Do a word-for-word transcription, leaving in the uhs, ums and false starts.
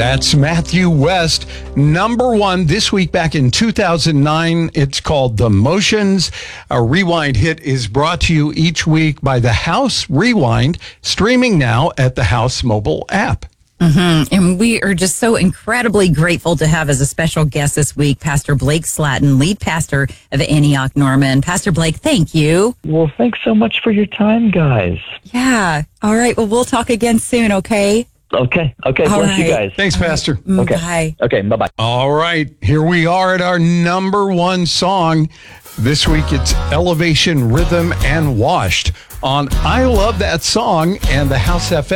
That's Matthew West, number one this week back in two thousand nine. It's called The Motions. A Rewind hit is brought to you each week by The House Rewind, streaming now at the House mobile app. Mm-hmm. And we are just so incredibly grateful to have as a special guest this week, Pastor Blake Slatton, lead pastor of Antioch Norman. Pastor Blake, thank you. Well, thanks so much for your time, guys. Yeah. All right. Well, we'll talk again soon, okay? Okay. Okay. All Bless right. you guys. Thanks, Pastor. Okay. Bye. Okay. Bye-bye. All right, here we are at our number one song. This week it's Elevation Rhythm and Washed on I Love That Song and the House F M.